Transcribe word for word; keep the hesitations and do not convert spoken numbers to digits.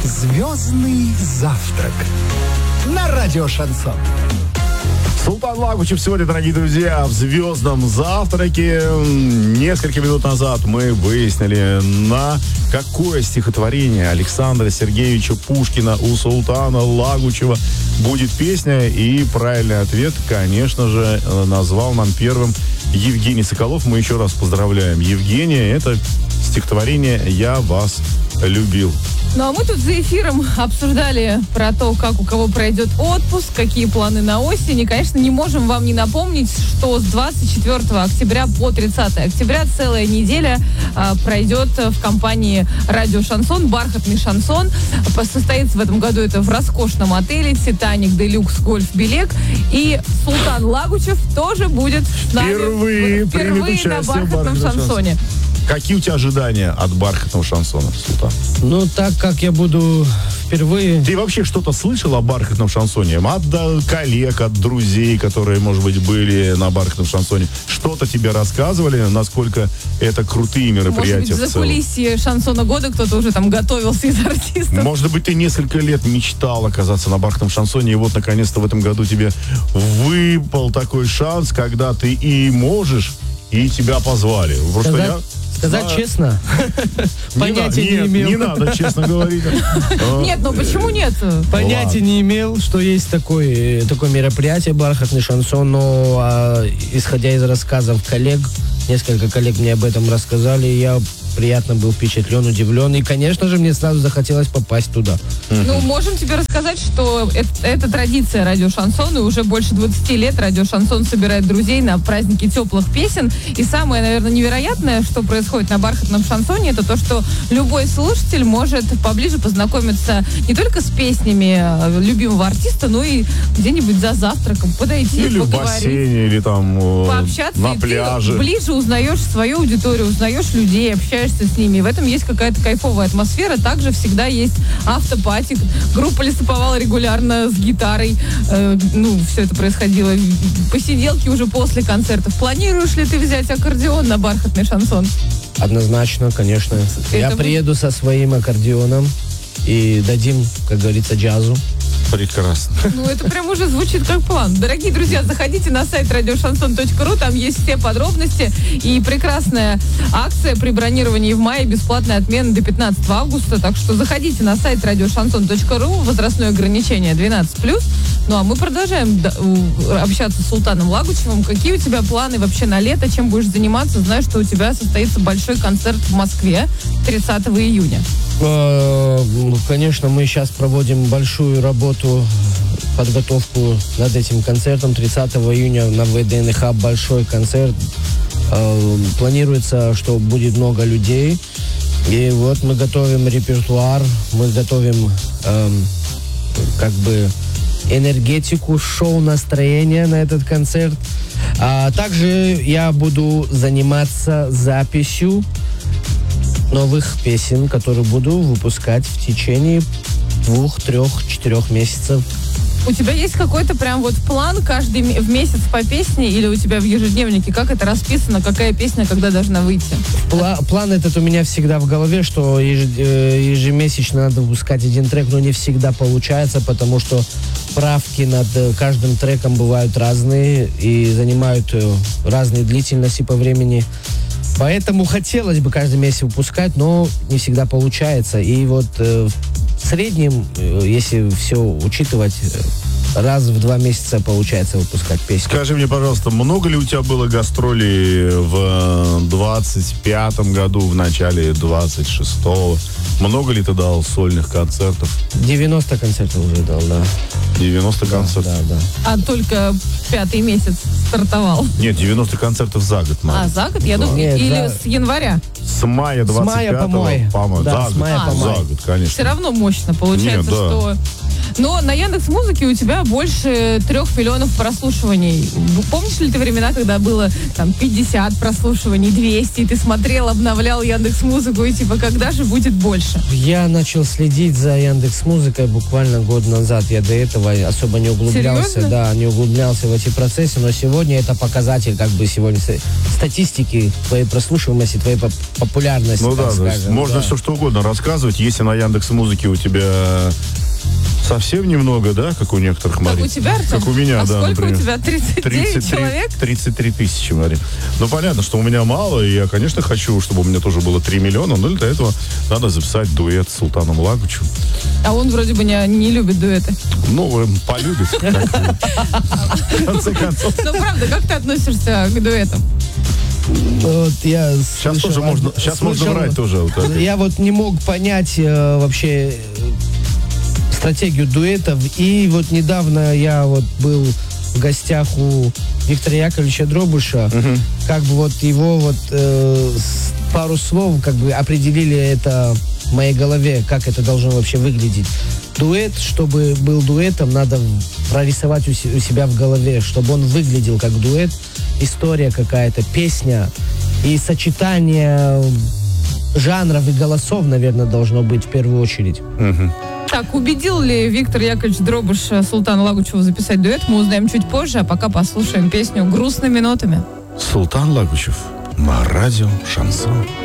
Звездный завтрак на радио Шансон. Султан Лагучев сегодня, дорогие друзья, в звездном завтраке. Несколько минут назад мы выяснили, на какое стихотворение Александра Сергеевича Пушкина у Султана Лагучева будет песня. И правильный ответ, конечно же, назвал нам первым Евгений Соколов. Мы еще раз поздравляем Евгения. Это стихотворение «Я вас любил». Ну, а мы тут за эфиром обсуждали про то, как у кого пройдет отпуск, какие планы на осень. И, конечно, не можем вам не напомнить, что с двадцать четвёртого октября по тридцатое октября целая неделя а, пройдет в компании «Радио Шансон» бархатный шансон. Состоится в этом году это в роскошном отеле «Титаник Делюкс Гольф Белек». И Султан Лагучев тоже будет с нами впервые, впервые на бархатном шансоне. Какие у тебя ожидания от бархатного шансона, Султан? Ну, так как я буду впервые... Ты вообще что-то слышал о бархатном шансоне? От да, коллег, от друзей, которые, может быть, были на бархатном шансоне. Что-то тебе рассказывали, насколько это крутые мероприятия? Может быть, за кулисье шансона года кто-то уже там готовился из артистов. Может быть, ты несколько лет мечтал оказаться на бархатном шансоне, и вот, наконец-то, в этом году тебе выпал такой шанс, когда ты и можешь, и тебя позвали. Потому что я... Сказать а, честно, понятия не, не имел. Не надо, честно говорить. Нет, ну почему нет? Понятия не имел, что есть такое, такое мероприятие «Бархатный шансон», но а, исходя из рассказов коллег, несколько коллег мне об этом рассказали, я приятно был впечатлен, удивлен. И, конечно же, мне сразу захотелось попасть туда. Ну, можем тебе рассказать, что это, это традиция радио Шансон, и уже больше двадцати лет радио Шансон собирает друзей на праздники теплых песен. И самое, наверное, невероятное, что происходит на бархатном шансоне, это то, что любой слушатель может поближе познакомиться не только с песнями любимого артиста, но и где-нибудь за завтраком подойти, или поговорить. в бассейне, или там пообщаться, на пляже. Ты ближе узнаешь свою аудиторию, узнаешь людей, общаешься с ними. И в этом есть какая-то кайфовая атмосфера. Также всегда есть автопати. Группа Лесоповал регулярно с гитарой. Э, ну, все это происходило. Посиделки уже после концертов. Планируешь ли ты взять аккордеон на бархатный шансон? Однозначно, конечно. Это Я будет... приеду со своим аккордеоном и дадим, как говорится, джазу. Прекрасно. Ну, это прям уже звучит как план. Дорогие друзья, заходите на сайт радио шансон точка ру, там есть все подробности. И прекрасная акция при бронировании в мае, бесплатная отмена до пятнадцатого августа. Так что заходите на сайт радио шансон точка ру, возрастное ограничение двенадцать плюс. Ну, а мы продолжаем общаться с Султаном Лагучевым. Какие у тебя планы вообще на лето? Чем будешь заниматься? Знаю, что у тебя состоится большой концерт в Москве тридцатого июня. Конечно, мы сейчас проводим большую работу, подготовку над этим концертом. тридцатого июня на ВДНХ большой концерт. Планируется, что будет много людей. И вот мы готовим репертуар, мы готовим эм, как бы энергетику, шоу, настроение на этот концерт. А также я буду заниматься записью новых песен, которые буду выпускать в течение двух, трех, четырех месяцев. У тебя есть какой-то прям вот план каждый в месяц по песне, или у тебя в ежедневнике, как это расписано, какая песня когда должна выйти? Пла- план этот у меня всегда в голове, что ежемесячно надо выпускать один трек, но не всегда получается, потому что правки над каждым треком бывают разные и занимают разные длительности по времени. Поэтому хотелось бы каждый месяц выпускать, но не всегда получается. И вот э, в среднем, э, если все учитывать, э, раз в два месяца получается выпускать песню. Скажи мне, пожалуйста, много ли у тебя было гастролей в двадцать пятом году, в начале двадцать шестого? Много ли ты дал сольных концертов? девяносто концертов уже дал, да. девяносто концертов? Да, да, да. А только пятый месяц стартовал? Нет, девяносто концертов за год. Мама. А, за год? Я думаю, Нет, или за... с января? С мая двадцать пятого, с мая по май. по-моему. Да, за с мая год. по май. За год, конечно. Все равно мощно получается, Нет, да. что Но на Яндекс.Музыке у тебя больше трех миллионов прослушиваний. Помнишь ли ты времена, когда было там пятьдесят прослушиваний, двести, и ты смотрел, обновлял Яндекс.Музыку, и типа, когда же будет больше? Я начал следить за Яндекс.Музыкой буквально год назад. Я до этого особо не углублялся. Серьезно? Да, не углублялся в эти процессы, но сегодня это показатель как бы сегодня статистики твоей прослушиваемости, твоей поп- популярности, Ну так да, то есть скажем. можно да. все что угодно рассказывать, если на Яндекс.Музыке у тебя совсем немного, да, как у некоторых, Как Марин? у тебя, Артем? Как у меня, а да, сколько например. у тебя? тридцать девять человек? тридцать три тысячи, Марин. Ну, понятно, что у меня мало, и я, конечно, хочу, чтобы у меня тоже было три миллиона, но для этого надо записать дуэт с Султаном Лагучем. А он вроде бы не, не любит дуэты. Ну, э, полюбит. как, В конце концов. Ну, правда, как ты относишься к дуэтам? Вот я Сейчас слышал тоже можно, од- сейчас можно слышал- врать тоже. Вот так. Я вот не мог понять э, вообще э, стратегию дуэтов. И вот недавно я вот был в гостях у Виктора Яковлевича Дробыша. Как бы вот его вот э, с- пару слов как бы определили это в моей голове, как это должно вообще выглядеть. Дуэт, чтобы был дуэтом, надо прорисовать у, се- у себя в голове, чтобы он выглядел как дуэт, история какая-то, песня и сочетание жанров и голосов, наверное, должно быть в первую очередь. Так, убедил ли Виктор Яковлевич Дробыш Султана Лагучева записать дуэт, мы узнаем чуть позже, а пока послушаем песню «Грустными нотами». Султан Лагучев на радио «Шансон».